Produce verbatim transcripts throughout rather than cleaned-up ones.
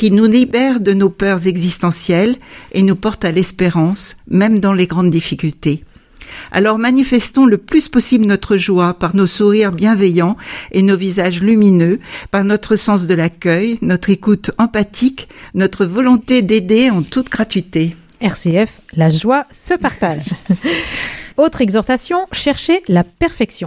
qui nous libère de nos peurs existentielles et nous porte à l'espérance, même dans les grandes difficultés. Alors manifestons le plus possible notre joie par nos sourires bienveillants et nos visages lumineux, par notre sens de l'accueil, notre écoute empathique, notre volonté d'aider en toute gratuité. R C F, la joie se partage. Autre exhortation, cherchez la perfection.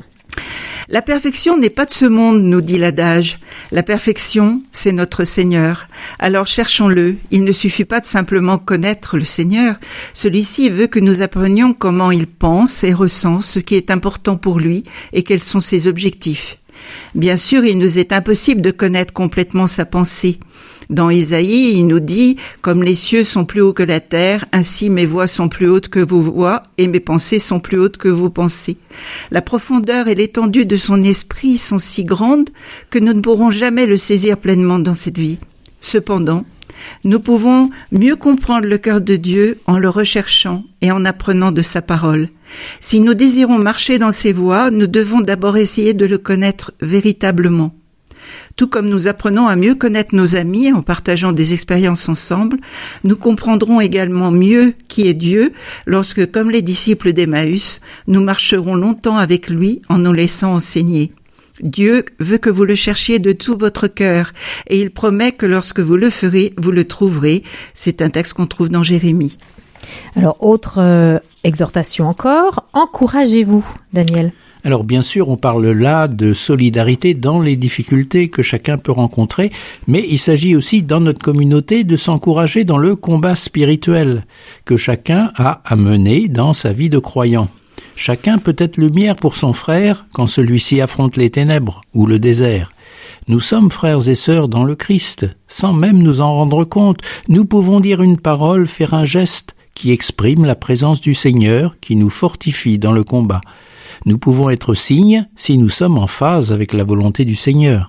La perfection n'est pas de ce monde, nous dit l'adage. La perfection, c'est notre Seigneur. Alors cherchons-le. Il ne suffit pas de simplement connaître le Seigneur. Celui-ci veut que nous apprenions comment il pense et ressent, ce qui est important pour lui et quels sont ses objectifs. Bien sûr, il nous est impossible de connaître complètement sa pensée. Dans Isaïe, il nous dit « Comme les cieux sont plus hauts que la terre, ainsi mes voix sont plus hautes que vos voix, et mes pensées sont plus hautes que vos pensées. » La profondeur et l'étendue de son esprit sont si grandes que nous ne pourrons jamais le saisir pleinement dans cette vie. Cependant, nous pouvons mieux comprendre le cœur de Dieu en le recherchant et en apprenant de sa parole. Si nous désirons marcher dans ses voies, nous devons d'abord essayer de le connaître véritablement. Tout comme nous apprenons à mieux connaître nos amis en partageant des expériences ensemble, nous comprendrons également mieux qui est Dieu lorsque, comme les disciples d'Emmaüs, nous marcherons longtemps avec lui en nous laissant enseigner. Dieu veut que vous le cherchiez de tout votre cœur et il promet que lorsque vous le ferez, vous le trouverez. C'est un texte qu'on trouve dans Jérémie. Alors, autre euh, exhortation encore, encouragez-vous, Daniel. Alors bien sûr, on parle là de solidarité dans les difficultés que chacun peut rencontrer, mais il s'agit aussi dans notre communauté de s'encourager dans le combat spirituel que chacun a à mener dans sa vie de croyant. Chacun peut être lumière pour son frère quand celui-ci affronte les ténèbres ou le désert. Nous sommes frères et sœurs dans le Christ, sans même nous en rendre compte. Nous pouvons dire une parole, faire un geste qui exprime la présence du Seigneur qui nous fortifie dans le combat. Nous pouvons être signes si nous sommes en phase avec la volonté du Seigneur.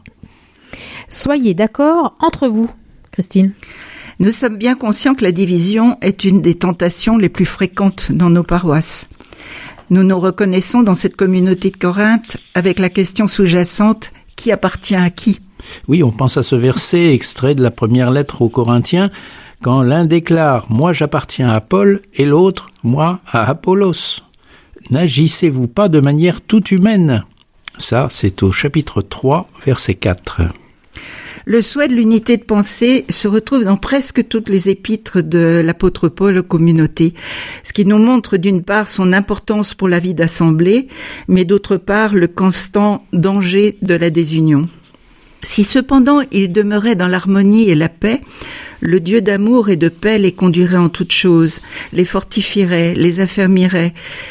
Soyez d'accord entre vous, Christine. Nous sommes bien conscients que la division est une des tentations les plus fréquentes dans nos paroisses. Nous nous reconnaissons dans cette communauté de Corinthe avec la question sous-jacente « Qui appartient à qui ?» Oui, on pense à ce verset extrait de la première lettre aux Corinthiens quand l'un déclare « Moi j'appartiens à Paul » et l'autre « Moi à Apollos ». N'agissez-vous pas de manière toute humaine. Ça, c'est au chapitre trois, verset quatre. Le souhait de l'unité de pensée se retrouve dans presque toutes les épîtres de l'apôtre Paul aux communautés, ce qui nous montre d'une part son importance pour la vie d'assemblée, mais d'autre part le constant danger de la désunion. Si cependant ils demeuraient dans l'harmonie et la paix, le Dieu d'amour et de paix les conduirait en toutes choses, les fortifierait, les affermirait,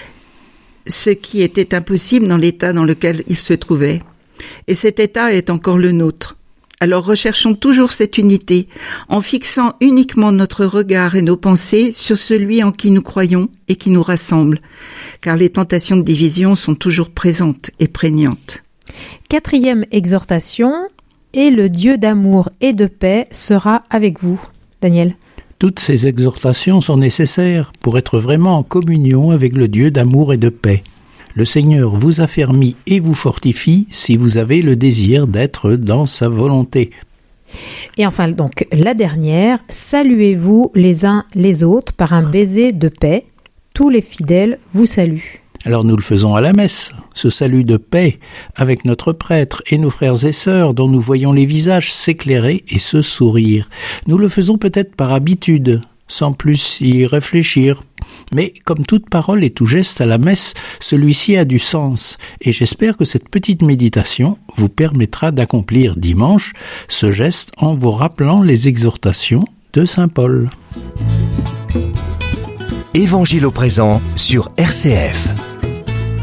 ce qui était impossible dans l'état dans lequel ils se trouvaient. Et cet état est encore le nôtre. Alors recherchons toujours cette unité, en fixant uniquement notre regard et nos pensées sur celui en qui nous croyons et qui nous rassemble, car les tentations de division sont toujours présentes et prégnantes. Quatrième exhortation, et le Dieu d'amour et de paix sera avec vous. Daniel. Toutes ces exhortations sont nécessaires pour être vraiment en communion avec le Dieu d'amour et de paix. Le Seigneur vous affermit et vous fortifie si vous avez le désir d'être dans sa volonté. Et enfin, donc, la dernière, saluez-vous les uns les autres par un baiser de paix. Tous les fidèles vous saluent. Alors nous le faisons à la messe, ce salut de paix avec notre prêtre et nos frères et sœurs dont nous voyons les visages s'éclairer et se sourire. Nous le faisons peut-être par habitude, sans plus y réfléchir. Mais comme toute parole et tout geste à la messe, celui-ci a du sens. Et j'espère que cette petite méditation vous permettra d'accomplir dimanche ce geste en vous rappelant les exhortations de saint Paul. Évangile au présent sur R C F.